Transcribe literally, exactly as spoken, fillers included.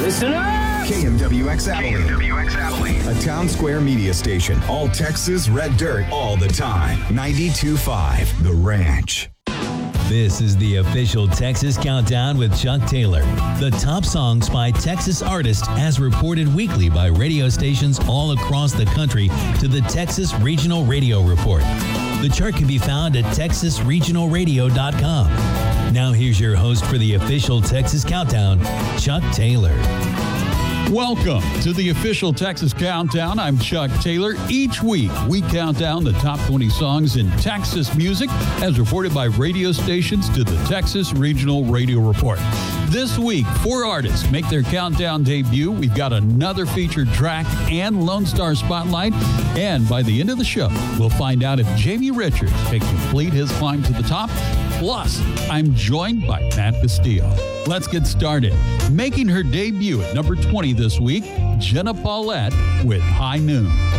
Listen up! K M W X Abilene. K M W X Abilene. A Town Square media station. All Texas red dirt all the time. ninety-two point five The Ranch. This is the official Texas Countdown with Chuck Taylor. The top songs by Texas artists as reported weekly by radio stations all across the country to the Texas Regional Radio Report. The chart can be found at texas regional radio dot com. Now here's your host for the official Texas Countdown, Chuck Taylor. Welcome to the official Texas Countdown. I'm Chuck Taylor. Each week, we count down the top twenty songs in Texas music as reported by radio stations to the Texas Regional Radio Report. This week, four artists make their countdown debut. We've got another featured track and Lone Star Spotlight. And by the end of the show, we'll find out if Jamie Richards can complete his climb to the top. Plus, I'm joined by Matt Castillo. Let's get started. Making her debut at number twenty this week, Jenna Paulette with High Noon.